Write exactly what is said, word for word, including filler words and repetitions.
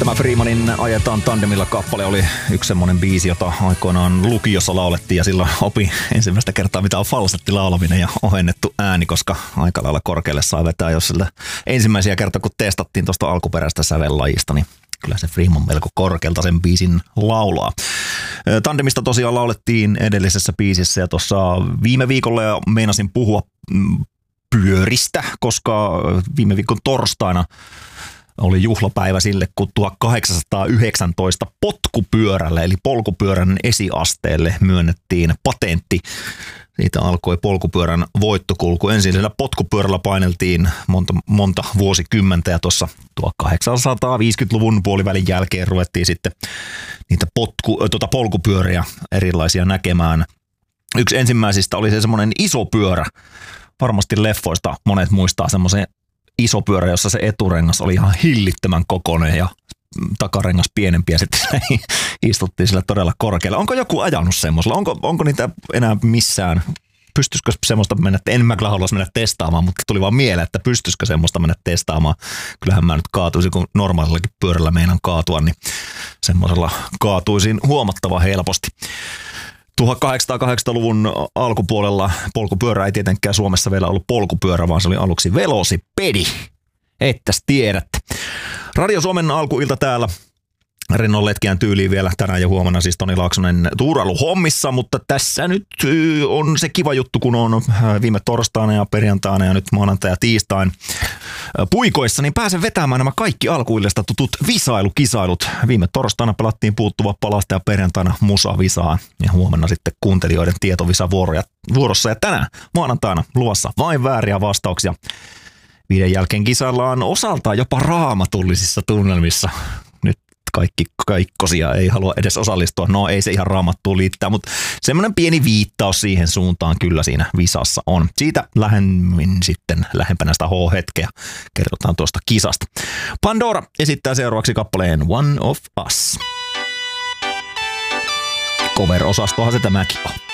Tämä Freemanin Ajetaan tandemilla kappale oli yksi semmoinen biisi, jota aikoinaan lukiossa laulettiin ja silloin opi ensimmäistä kertaa mitä on falsetti laulaminen ja ohennettu ääni, koska aika lailla korkealle sai vetää, jos sillä ensimmäisiä kertaa kun testattiin tuosta alkuperäistä sävellajista, niin kyllä se Freeman melko korkealta sen biisin laulaa. Tandemista tosiaan laulettiin edellisessä biisissä ja tuossa viime viikolla ja meinasin puhua pyöristä, koska viime viikon torstaina oli juhlapäivä sille, kun tuhatkahdeksansataayhdeksäntoista potkupyörälle eli polkupyörän esiasteelle myönnettiin patentti. Siitä alkoi polkupyörän voittokulku. Ensin sillä potkupyörällä paineltiin monta, monta vuosikymmentä ja tuossa tuhatkahdeksansataaviisikymmentäluvun puolivälin jälkeen ruvettiin sitten niitä potku, tuota polkupyöriä erilaisia näkemään. Yksi ensimmäisistä oli se semmoinen iso pyörä. Varmasti leffoista monet muistaa semmoisen iso pyörä, jossa se eturengas oli ihan hillittömän kokoinen ja takarengas pienempi ja sitten istuttiin sillä todella korkealla. Onko joku ajanut semmoisella? Onko, onko niitä enää missään? Pystyisikö semmoista mennä? En mä kyllä haluaisi mennä testaamaan, mutta tuli vaan mieleen, että pystyisikö semmoista mennä testaamaan. Kyllähän mä nyt kaatuisin, kun normaalillakin pyörällä meinaan kaatua, niin semmoisella kaatuisin huomattavan helposti. tuhatkahdeksansataakahdeksankymmentäluvun alkupuolella polkupyörä ei tietenkään Suomessa vielä ollut polkupyörä, vaan se oli aluksi velosipedi. Ettäs tiedätte. Radio Suomen alkuilta täällä. Rennon letkeän tyyliin vielä tänään ja huomenna siis Toni Laaksonen tuurailuhommissa, mutta tässä nyt on se kiva juttu, kun on viime torstaina ja perjantaina ja nyt maanantai ja tiistain puikoissa, niin pääsen vetämään nämä kaikki alkuillesta tutut visailukisailut. Viime torstaina pelattiin puuttuva palasta ja perjantaina musavisaa ja huomenna sitten kuuntelijoiden tietovisa vuorossa ja tänään maanantaina luvassa vain vääriä vastauksia. Viiden jälkeen kisaillaan osaltaan jopa raamatullisissa tunnelmissa. Nyt kaikki kaikkosia ei halua edes osallistua. No ei se ihan raamattuun liittää, mutta semmoinen pieni viittaus siihen suuntaan kyllä siinä visassa on. Siitä lähemmin sitten lähempänä sitä H-hetkeä kerrotaan tuosta kisasta. Pandora esittää seuraavaksi kappaleen One of Us. Cover-osastohan se tämäkin on.